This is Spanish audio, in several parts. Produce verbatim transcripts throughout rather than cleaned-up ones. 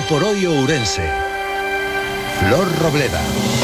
por hoy Ourense. Flor Robleda.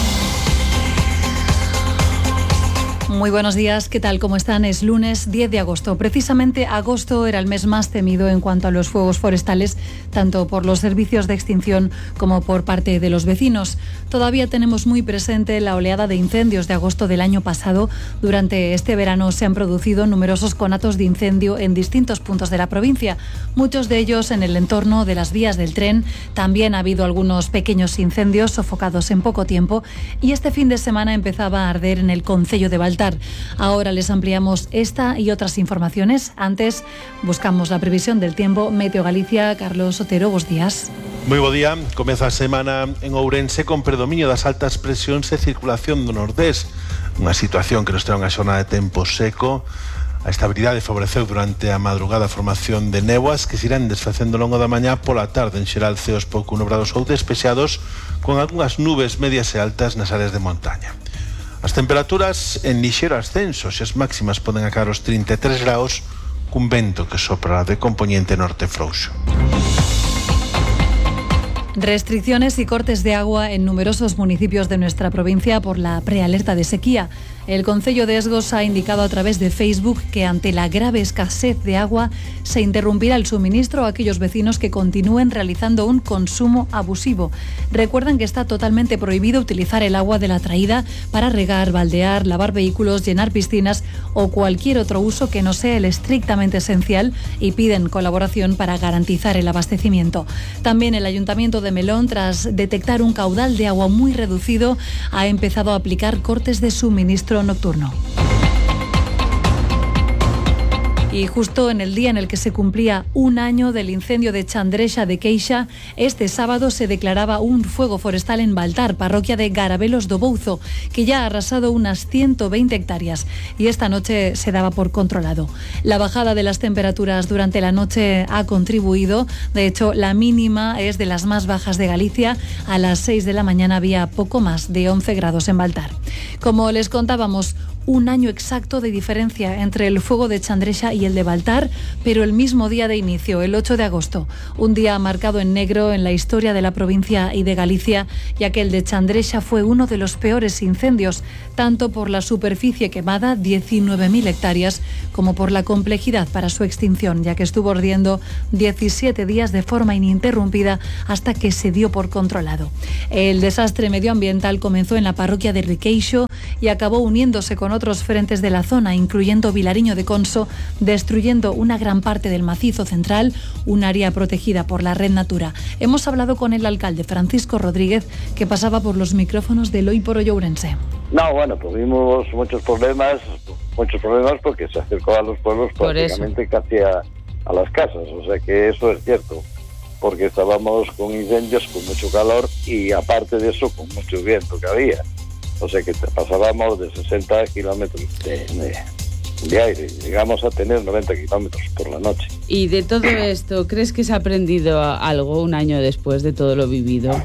Muy buenos días, ¿qué tal? ¿Cómo están? Es lunes diez de agosto. Precisamente agosto era el mes más temido en cuanto a los fuegos forestales, tanto por los servicios de extinción como por parte de los vecinos. Todavía tenemos muy presente la oleada de incendios de agosto del año pasado. Durante este verano se han producido numerosos conatos de incendio en distintos puntos de la provincia, muchos de ellos en el entorno de las vías del tren. También ha habido algunos pequeños incendios sofocados en poco tiempo y este fin de semana empezaba a arder en el concello de Baltar. Ahora les ampliamos esta y otras informaciones. Antes buscamos la previsión del tiempo. Meteo Galicia, Carlos Otero, buenos días. Moi bo día. Comeza a semana en Ourense con predominio das altas presións e circulación do nordés. Unha situación que nos trae unha xornada de tempo seco. A estabilidade favoreceu durante a madrugada a formación de néboas que se irán desfacendo ao longo da mañá. Pola tarde, en xeral, ceos pouco nubrados ou despexados, con algunhas nubes medias e altas nas áreas de montaña. As temperaturas en lixeiro ascenso, e as máximas poden acabar os trinta e tres graus, cun vento que sopra de compoñente norte frouxo. Restricciones y cortes de agua en numerosos municipios de nuestra provincia por la prealerta de sequía. El Concello de Esgos ha indicado a través de Facebook que ante la grave escasez de agua se interrumpirá el suministro a aquellos vecinos que continúen realizando un consumo abusivo. Recuerdan que está totalmente prohibido utilizar el agua de la traída para regar, baldear, lavar vehículos, llenar piscinas o cualquier otro uso que no sea el estrictamente esencial y piden colaboración para garantizar el abastecimiento. También el Ayuntamiento de Melón, tras detectar un caudal de agua muy reducido, ha empezado a aplicar cortes de suministro nocturno. Y justo en el día en el que se cumplía un año del incendio de Chandrexa de Queixa, este sábado se declaraba un fuego forestal en Baltar, parroquia de Garabelos do Bouzo, que ya ha arrasado unas ciento veinte hectáreas y esta noche se daba por controlado. La bajada de las temperaturas durante la noche ha contribuido. De hecho, la mínima es de las más bajas de Galicia. A las seis de la mañana había poco más de once grados en Baltar. Como les contábamos, un año exacto de diferencia entre el fuego de Chandrexa y el de Baltar, pero el mismo día de inicio, el ocho de agosto. Un día marcado en negro en la historia de la provincia y de Galicia, ya que el de Chandrexa fue uno de los peores incendios, tanto por la superficie quemada, diecinueve mil hectáreas, como por la complejidad para su extinción, ya que estuvo ardiendo diecisiete días de forma ininterrumpida hasta que se dio por controlado. El desastre medioambiental comenzó en la parroquia de Riqueixo y acabó uniéndose con otros frentes de la zona, incluyendo Vilariño de Conso, destruyendo una gran parte del macizo central, un área protegida por la Red Natura. Hemos hablado con el alcalde Francisco Rodríguez, que pasaba por los micrófonos del Hoy por Hoy Ourense. No, bueno, tuvimos muchos problemas, muchos problemas porque se acercó a los pueblos por prácticamente eso. casi a, a las casas, o sea que eso es cierto, porque estábamos con incendios, con mucho calor y aparte de eso con mucho viento que había. O sea que pasábamos de sesenta kilómetros de, de, de aire, llegamos a tener noventa kilómetros por la noche. Y de todo esto, ¿crees que se ha aprendido algo un año después de todo lo vivido?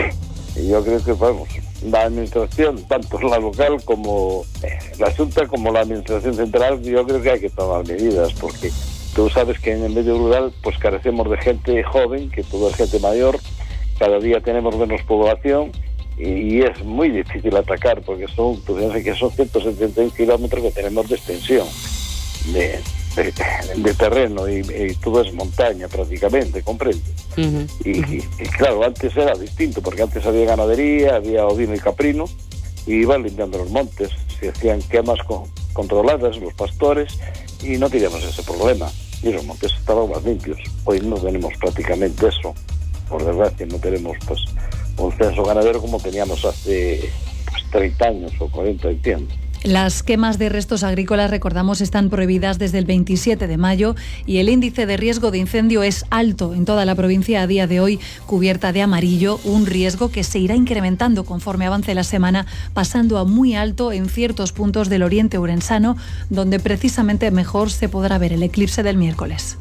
Y yo creo que, vamos, la administración, tanto la local como eh, la Junta como la administración central, yo creo que hay que tomar medidas, porque tú sabes que en el medio rural pues carecemos de gente joven, que toda es gente mayor, cada día tenemos menos población, y es muy difícil atacar porque son, tú piensas que son ciento setenta y un kilómetros que tenemos de extensión de, de, de terreno y, y todo es montaña prácticamente, ¿comprende? Uh-huh. y, y, y claro, antes era distinto porque antes había ganadería, había ovino y caprino y iban limpiando los montes, se hacían quemas con, controladas, los pastores, y no teníamos ese problema y los montes estaban más limpios. Hoy no tenemos prácticamente eso, por desgracia no tenemos pues un censo ganadero como teníamos hace pues, treinta años o cuarenta, entiendo. Las quemas de restos agrícolas, recordamos, están prohibidas desde el veintisiete de mayo y el índice de riesgo de incendio es alto en toda la provincia a día de hoy, cubierta de amarillo, un riesgo que se irá incrementando conforme avance la semana, pasando a muy alto en ciertos puntos del oriente ourensano, donde precisamente mejor se podrá ver el eclipse del miércoles.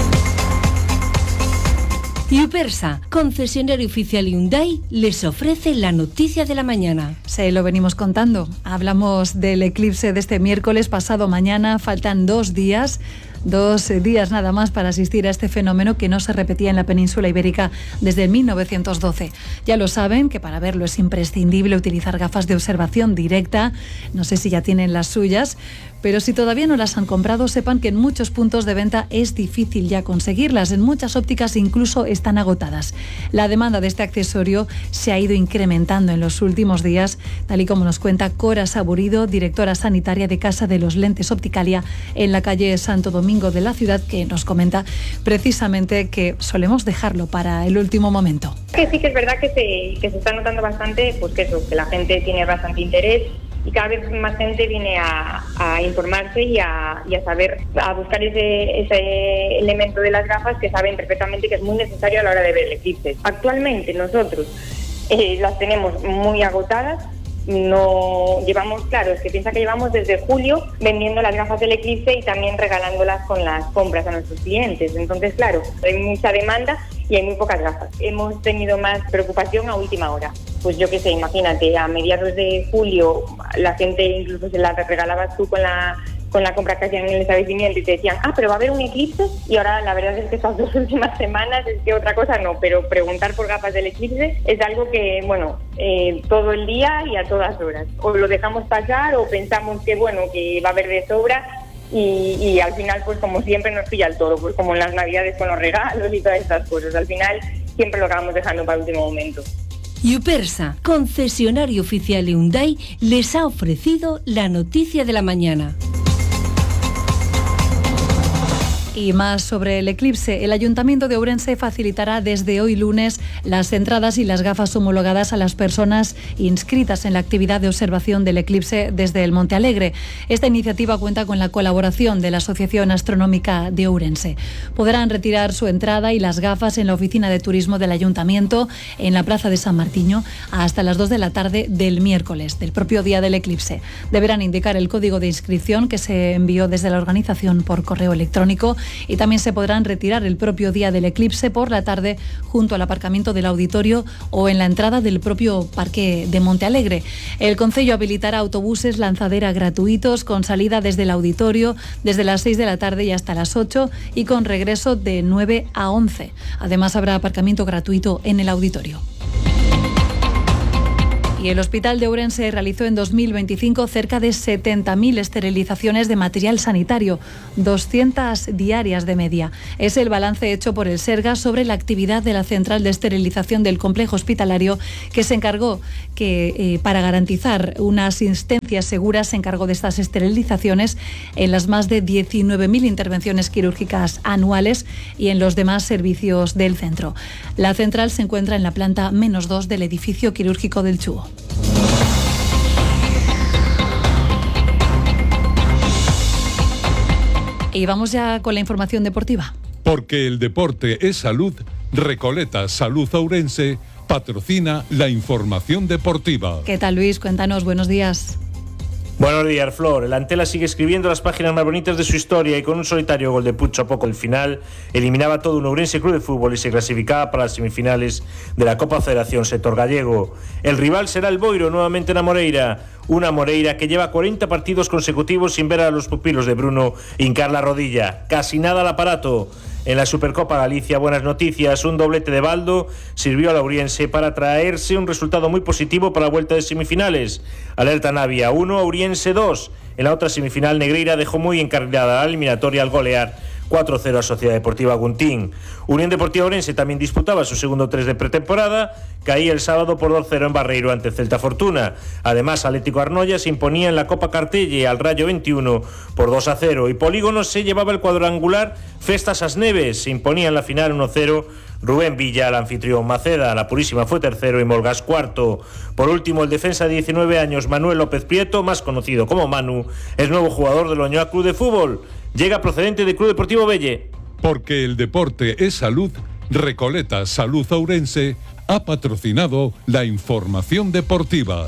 Yupersa, concesionario oficial Hyundai, les ofrece la noticia de la mañana. Se lo venimos contando. Hablamos del eclipse de este miércoles pasado mañana. Faltan dos días. Dos días nada más para asistir a este fenómeno que no se repetía en la península ibérica desde mil novecientos doce. Ya lo saben que para verlo es imprescindible utilizar gafas de observación directa. No sé si ya tienen las suyas, pero si todavía no las han comprado, sepan que en muchos puntos de venta es difícil ya conseguirlas. En muchas ópticas incluso están agotadas. La demanda de este accesorio se ha ido incrementando en los últimos días, tal y como nos cuenta Cora Saburido, directora sanitaria de Casa de los Lentes Opticalia en la calle Santo Domingo de la ciudad, que nos comenta precisamente que solemos dejarlo para el último momento. Que sí que es verdad que se, que se está notando bastante, pues que eso, que la gente tiene bastante interés y cada vez más gente viene a, a informarse y a, y a saber, a buscar ese, ese elemento de las gafas que saben perfectamente que es muy necesario a la hora de ver el eclipse. Actualmente nosotros eh, las tenemos muy agotadas. No llevamos, claro, es que piensa que llevamos desde julio vendiendo las gafas del eclipse y también regalándolas con las compras a nuestros clientes. Entonces, claro, hay mucha demanda y hay muy pocas gafas. Hemos tenido más preocupación a última hora. Pues yo qué sé, imagínate, a mediados de julio la gente incluso se la regalabas tú con la con la compra que hacían en el establecimiento y te decían, ah, pero va a haber un eclipse, y ahora la verdad es que estas dos últimas semanas es que otra cosa no, pero preguntar por gafas del eclipse es algo que, bueno, eh, todo el día y a todas horas. O lo dejamos pasar o pensamos que, bueno, que va a haber de sobra y, y al final, pues como siempre nos pilla el toro, pues como en las navidades con los regalos y todas estas cosas. Al final siempre lo acabamos dejando para el último momento. Yupersa, concesionario oficial Hyundai, les ha ofrecido la noticia de la mañana. Y más sobre el eclipse. El Ayuntamiento de Ourense facilitará desde hoy lunes las entradas y las gafas homologadas a las personas inscritas en la actividad de observación del eclipse desde el Monte Alegre. Esta iniciativa cuenta con la colaboración de la Asociación Astronómica de Ourense. Podrán retirar su entrada y las gafas en la oficina de turismo del Ayuntamiento en la Plaza de San Martiño hasta las dos de la tarde del miércoles, del propio día del eclipse. Deberán indicar el código de inscripción que se envió desde la organización por correo electrónico, y también se podrán retirar el propio día del eclipse por la tarde junto al aparcamiento del auditorio o en la entrada del propio parque de Monte Alegre. El concello habilitará autobuses lanzadera gratuitos con salida desde el auditorio desde las seis de la tarde y hasta las ocho y con regreso de nueve a once. Además habrá aparcamiento gratuito en el auditorio. Y el Hospital de Ourense realizó en dos mil veinticinco cerca de setenta mil esterilizaciones de material sanitario, doscientas diarias de media. Es el balance hecho por el Sergas sobre la actividad de la central de esterilización del complejo hospitalario, que se encargó que eh, para garantizar una asistencia segura se encargó de estas esterilizaciones en las más de diecinueve mil intervenciones quirúrgicas anuales y en los demás servicios del centro. La central se encuentra en la planta menos dos del edificio quirúrgico del Chúo. Y vamos ya con la información deportiva. Porque el deporte es salud, Recoleta Salud Ourense patrocina la información deportiva. ¿Qué tal, Luis? Cuéntanos, buenos días. Buenos días, Flor. El Antela sigue escribiendo las páginas más bonitas de su historia y con un solitario gol de Pucho a poco el final eliminaba todo un Ourense Club de Fútbol y se clasificaba para las semifinales de la Copa Federación Sector Gallego. El rival será el Boiro, nuevamente en la Moreira. Una Moreira que lleva cuarenta partidos consecutivos sin ver a los pupilos de Bruno hincar la rodilla. Casi nada al aparato. En la Supercopa Galicia, buenas noticias. Un doblete de Baldo sirvió al Ouriense para traerse un resultado muy positivo para la vuelta de semifinales. Alerta Navia uno, Ouriense dos. En la otra semifinal, Negreira dejó muy encarrilada la eliminatoria al golear cuatro cero a Sociedad Deportiva Guntín. Unión Deportiva Ourense también disputaba su segundo tres de pretemporada, caía el sábado por dos cero en Barreiro ante Celta Fortuna. Además, Atlético Arnoia se imponía en la Copa Cartelle al Rayo veintiuno por dos a cero y Polígono se llevaba el cuadrangular Festas As Neves, se imponía en la final uno cero. Rubén Villa, el anfitrión Maceda, la Purísima fue tercero y Molgas cuarto. Por último, el defensa de diecinueve años Manuel López Prieto, más conocido como Manu, es nuevo jugador del Oñoa Club de Fútbol. Llega procedente del Club Deportivo Belle. Porque el deporte es salud, Recoleta Salud Ourense ha patrocinado la información deportiva.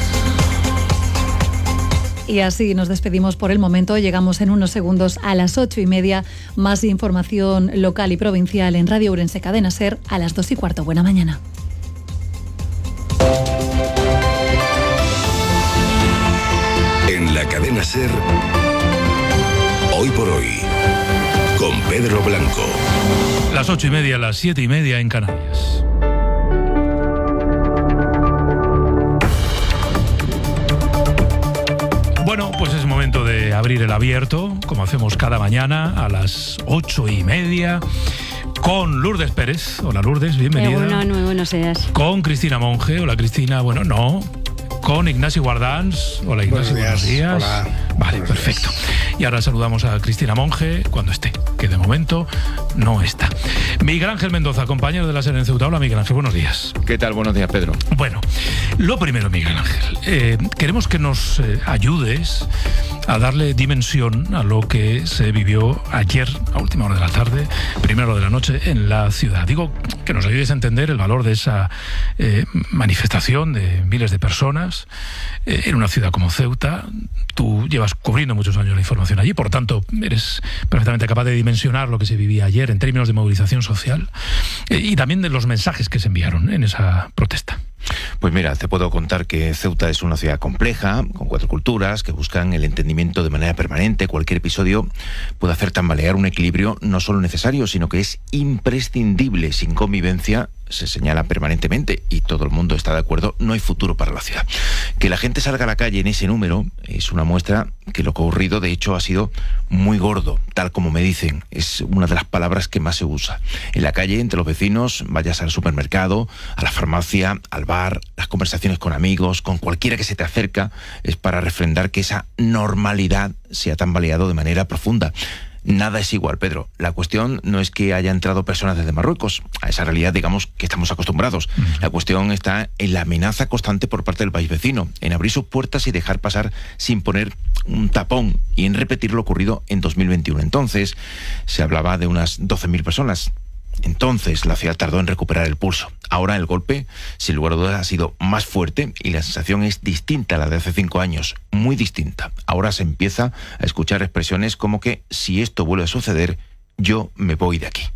Y así nos despedimos por el momento. Llegamos en unos segundos a las ocho y media. Más información local y provincial en Radio Ourense Cadena Ser a las dos y cuarto. Buena mañana. En la Cadena Ser, Hoy por hoy, con Pedro Blanco. Las ocho y media, las siete y media en Canarias. Bueno, pues es momento de abrir el abierto, como hacemos cada mañana a las ocho y media, con Lourdes Pérez. Hola Lourdes, bienvenida. Eh, bueno, muy buenos días. Con Cristina Monge. Hola Cristina, bueno, no. Con Ignacio Guardans. Hola Ignacio, buenos días. Buenos días. Hola. Vale, buenos perfecto. Días. Y ahora saludamos a Cristina Monge cuando esté, que de momento no está. Miguel Ángel Mendoza, compañero de la SER en Ceuta. Hola Miguel Ángel, buenos días. ¿Qué tal? Buenos días, Pedro. Bueno, lo primero, Miguel Ángel, eh, queremos que nos eh, ayudes a darle dimensión a lo que se vivió ayer a última hora de la tarde, primera hora de la noche en la ciudad. Digo, que nos ayudes a entender el valor de esa eh, manifestación de miles de personas eh, en una ciudad como Ceuta. Tú llevas cubriendo muchos años la información allí, por tanto eres perfectamente capaz de dimensionar lo que se vivía ayer en términos de movilización social eh, y también de los mensajes que se enviaron en esa protesta. Pues mira, te puedo contar que Ceuta es una ciudad compleja, con cuatro culturas que buscan el entendimiento de manera permanente. Cualquier episodio puede hacer tambalear un equilibrio no solo necesario, sino que es imprescindible. Sin convivencia, se señala permanentemente y todo el mundo está de acuerdo, no hay futuro para la ciudad. Que la gente salga a la calle en ese número es una muestra que lo ocurrido de hecho ha sido muy gordo, tal como me dicen, es una de las palabras que más se usa. En la calle, entre los vecinos, vayas al supermercado, a la farmacia, al bar, las conversaciones con amigos, con cualquiera que se te acerca, es para refrendar que esa normalidad se ha tambaleado de manera profunda. Nada es igual, Pedro. La cuestión no es que haya entrado personas desde Marruecos. A esa realidad, digamos, que estamos acostumbrados. Uh-huh. La cuestión está en la amenaza constante por parte del país vecino, en abrir sus puertas y dejar pasar sin poner un tapón y en repetir lo ocurrido en dos mil veintiuno. Entonces, se hablaba de unas doce mil personas. Entonces, la ciudad tardó en recuperar el pulso. Ahora el golpe, sin lugar a dudas, ha sido más fuerte y la sensación es distinta a la de hace cinco años, muy distinta. Ahora se empieza a escuchar expresiones como que si esto vuelve a suceder, yo me voy de aquí.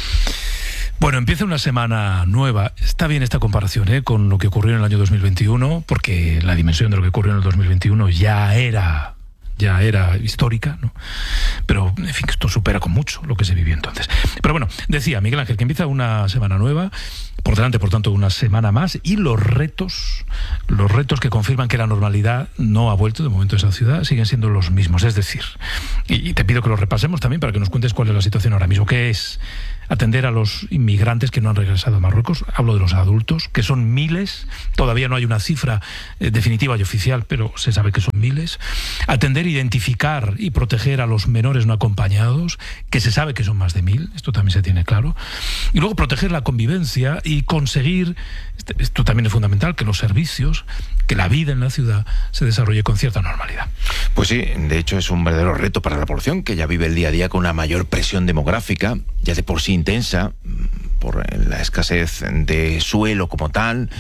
Bueno, empieza una semana nueva. Está bien esta comparación ¿eh? con lo que ocurrió en el año dos mil veintiuno, porque la dimensión de lo que ocurrió en el dos mil veintiuno ya era... ya era histórica, ¿no? Pero, en fin, esto supera con mucho lo que se vivió entonces. Pero bueno, decía Miguel Ángel que empieza una semana nueva, por delante, por tanto, una semana más, y los retos, los retos que confirman que la normalidad no ha vuelto de momento a esa ciudad, siguen siendo los mismos. Es decir, y te pido que los repasemos también para que nos cuentes cuál es la situación ahora mismo, que es atender a los inmigrantes que no han regresado a Marruecos. Hablo de los adultos, que son miles. Todavía no hay una cifra eh, definitiva y oficial, pero se sabe que son miles. Atender, identificar y proteger a los menores no acompañados, que se sabe que son más de mil. Esto también se tiene claro. Y luego proteger la convivencia y conseguir, esto también es fundamental, que los servicios, que la vida en la ciudad se desarrolle con cierta normalidad. Pues sí, de hecho es un verdadero reto para la población, que ya vive el día a día con una mayor presión demográfica, ya de por sí intensa, por la escasez de suelo como tal,